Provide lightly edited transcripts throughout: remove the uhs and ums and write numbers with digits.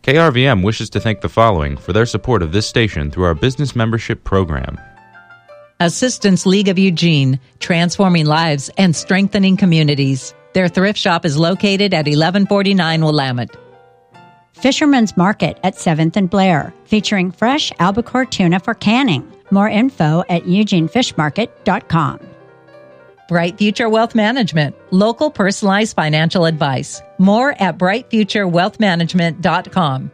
KRVM wishes to thank the following for their support of this station through our business membership program. Assistance League of Eugene, transforming lives and strengthening communities. Their thrift shop is located at 1149 Willamette. Fisherman's Market at 7th and Blair, featuring fresh albacore tuna for canning. More info at eugenefishmarket.com. Bright Future Wealth Management, local personalized financial advice. More at brightfuturewealthmanagement.com.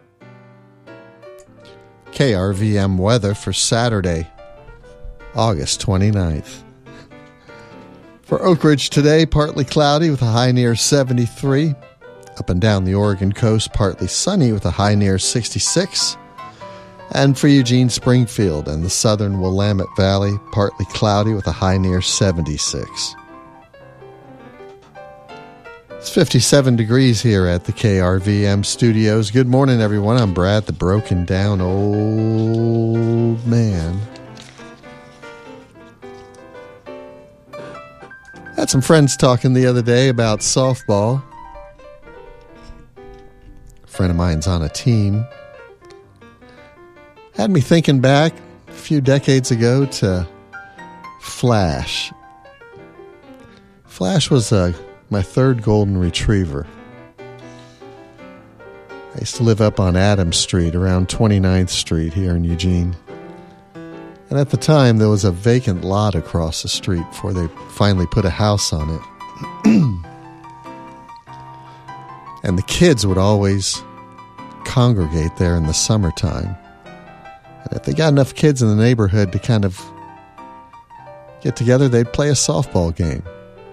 KRVM weather for Saturday, August 29th. For Oak Ridge today, partly cloudy with a high near 73. Up and down the Oregon coast, partly sunny with a high near 66. And for Eugene, Springfield, and the southern Willamette Valley, partly cloudy with a high near 76. It's 57 degrees here at the KRVM studios. Good morning, everyone. I'm Brad, the broken down old man. Had some friends talking the other day about softball. A friend of mine's on a team. Had me thinking back a few decades ago to Flash. Flash was my third golden retriever. I used to live up on Adams Street, around 29th Street here in Eugene. And at the time, there was a vacant lot across the street before they finally put a house on it. And the kids would always congregate there in the summertime. And if they got enough kids in the neighborhood to kind of get together, they'd play a softball game.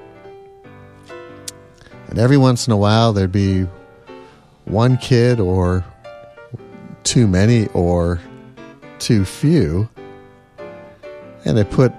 And every once in a while, there'd be one kid or too many or too few. And they put,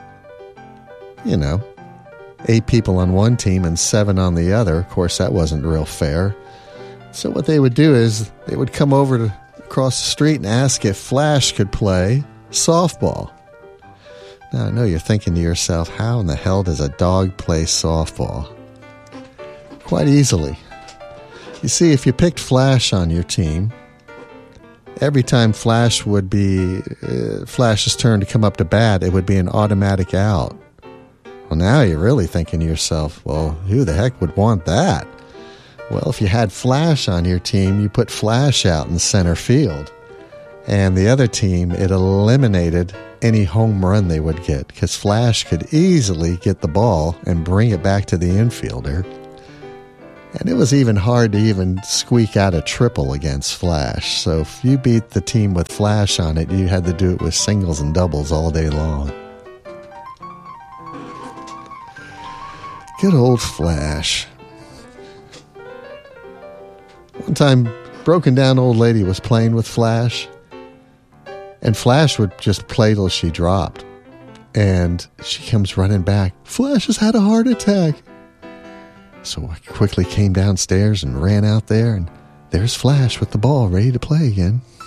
8 people on one team and 7 on the other. Of course, that wasn't real fair. So what they would do is they would come over across the street and ask if Flash could play softball. Now, I know you're thinking to yourself, how in the hell does a dog play softball? Quite easily. You see, if you picked Flash on your team, every time Flash would be Flash's turn to come up to bat, it would be an automatic out. Well, now you're really thinking to yourself, well, who the heck would want that? Well, if you had Flash on your team, you put Flash out in center field. And the other team, it eliminated any home run they would get, because Flash could easily get the ball and bring it back to the infielder. And it was even hard to even squeak out a triple against Flash. So if you beat the team with Flash on it, you had to do it with singles and doubles all day long. Good old Flash. One time, broken down old lady was playing with Flash, and Flash would just play till she dropped. And she comes running back. Flash has had a heart attack. So I quickly came downstairs and ran out there, and there's Flash with the ball ready to play again.